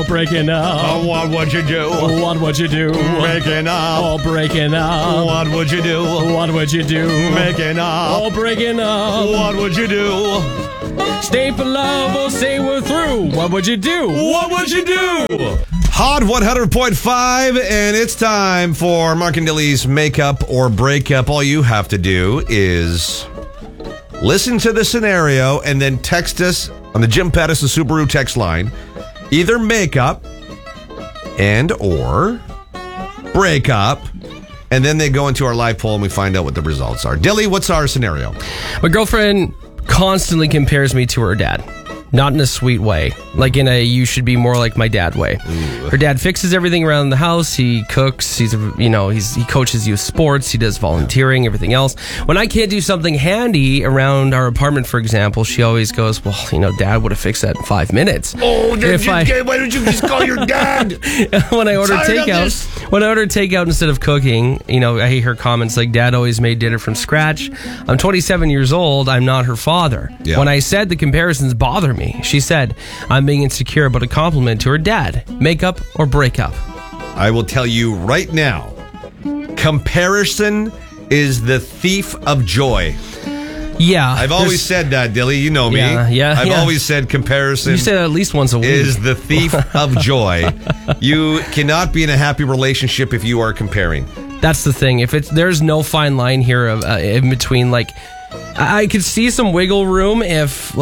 Breaking up. What would you do? What would you do? Breaking up. Oh, breaking up. What would you do? What would you do? Breaking up. Oh, breaking up. What would you do? Stay for love or say we're through. What would you do? What would you do? Hot 100.5, and it's time for Mark and Dilly's Makeup or Breakup. All you have to do is listen to the scenario and then text us on the Jim Pattison Subaru text line. Either makeup and or breakup, and then they go into our live poll and we find out what the results are. Dilly, what's our scenario? My girlfriend constantly compares me to her dad. Not in a sweet way. Like in a you should be more like my dad way. Ooh. Her dad fixes everything around the house. He cooks. He coaches youth sports. He does volunteering, everything else. When I can't do something handy around our apartment, for example, she always goes, well, Dad would have fixed that in 5 minutes. Oh, why don't you just call your dad? When I order takeout instead of cooking, I hate her comments like, Dad always made dinner from scratch. I'm 27 years old. I'm not her father. Yeah. When I said the comparisons bother me, she said, I'm being insecure, but a compliment to her dad. Makeup or breakup? I will tell you right now, comparison is the thief of joy. Yeah. I've always said that, Dilly. You know me. Yeah. I've always said comparison. You say that at least once a week. Is the thief of joy. You cannot be in a happy relationship if you are comparing. That's the thing. There's no fine line here in between, like, I could see some wiggle room if,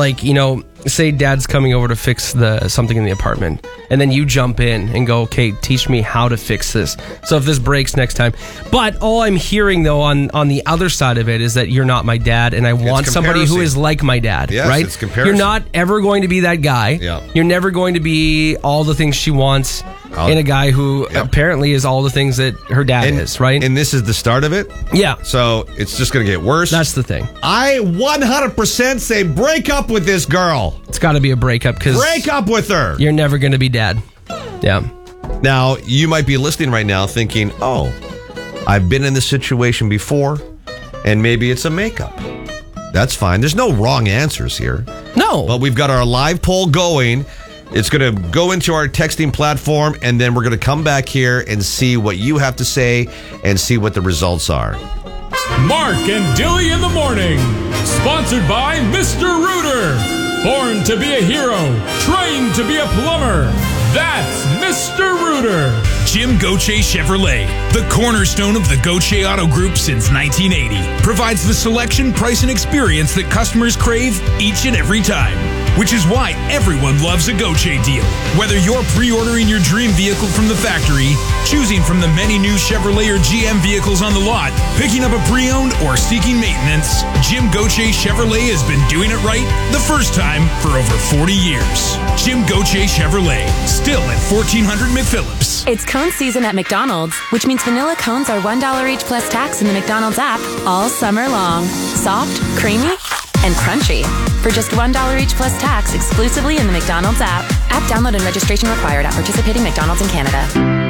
say Dad's coming over to fix something in the apartment, and then you jump in and go, okay, teach me how to fix this. So if this breaks next time. But all I'm hearing, though, on the other side of it is that you're not my dad, and I want somebody who is like my dad, yes, right? It's comparison. You're not ever going to be that guy. Yeah. You're never going to be all the things she wants in a guy who apparently is all the things that her dad is, right? And this is the start of it? Yeah. So it's just going to get worse. That's the thing. I 100% say break up with this girl. It's got to be a breakup because... Break up with her. You're never going to be dad. Yeah. Now, you might be listening right now thinking, oh, I've been in this situation before, and maybe it's a makeup. That's fine. There's no wrong answers here. No. But we've got our live poll going. It's going to go into our texting platform, and then we're going to come back here and see what you have to say and see what the results are. Mark and Dilly in the morning. Sponsored by Mr. Rooter. Born to be a hero, trained to be a plumber. That's Mr. Rooter. Jim Gauthier Chevrolet, the cornerstone of the Gauthier Auto Group since 1980, provides the selection, price, and experience that customers crave each and every time. Which is why everyone loves a Gauthier deal. Whether you're pre-ordering your dream vehicle from the factory, choosing from the many new Chevrolet or GM vehicles on the lot, picking up a pre-owned, or seeking maintenance, Jim Gauthier Chevrolet has been doing it right the first time for over 40 years. Jim Gauthier Chevrolet, still at 1400 McPhillips. It's cone season at McDonald's, which means vanilla cones are $1 each plus tax in the McDonald's app all summer long. Soft, creamy, and crunchy. For just $1 each plus tax exclusively in the McDonald's app. App download and registration required at participating McDonald's in Canada.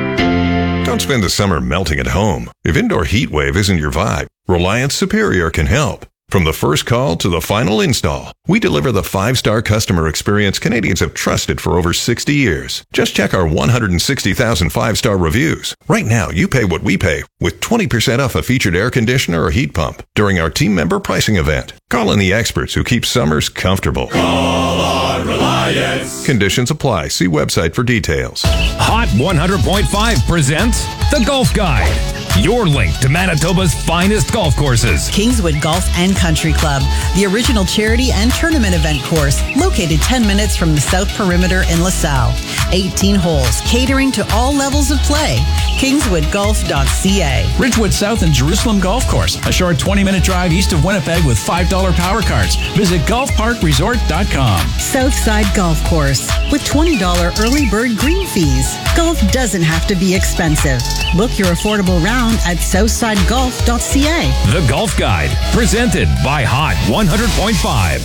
Don't spend the summer melting at home. If indoor heat wave isn't your vibe, Reliance Superior can help. From the first call to the final install, we deliver the 5-star customer experience Canadians have trusted for over 60 years. Just check our 160,000 5-star reviews. Right now, you pay what we pay with 20% off a featured air conditioner or heat pump during our team member pricing event. Call in the experts who keep summers comfortable. Call on Reliance. Conditions apply. See website for details. Hot 100.5 presents The Golf Guide. Your link to Manitoba's finest golf courses. Kingswood Golf and Country Club, the original charity and tournament event course, located 10 minutes from the South Perimeter in LaSalle. 18 holes, catering to all levels of play. KingswoodGolf.ca. Ridgewood South and Jerusalem Golf Course, a short 20-minute drive east of Winnipeg with $5 power cards. Visit golfparkresort.com. Southside Golf Course, with $20 early bird green fees. Golf doesn't have to be expensive. Book your affordable round at southsidegolf.ca. The Golf Guide, presented by Hot 100.5.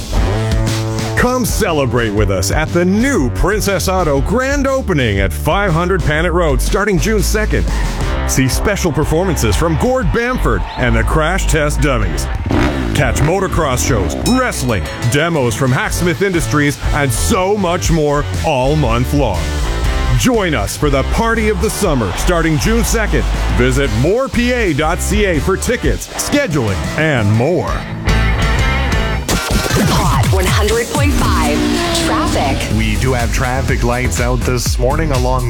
Come celebrate with us at the new Princess Auto grand opening at 500 Panet Road starting June 2nd. See special performances from Gord Bamford and the Crash Test Dummies. Catch motocross shows, wrestling, demos from Hacksmith Industries, and so much more all month long. Join us for the party of the summer starting June 2nd. Visit morepa.ca for tickets, scheduling, and more. Hot 100.5 traffic. We do have traffic lights out this morning along